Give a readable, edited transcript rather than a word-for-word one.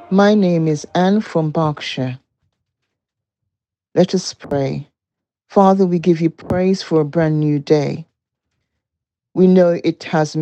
My name is Anne from Berkshire. Let us pray. Father, we give you praise for a brand new day. We know it has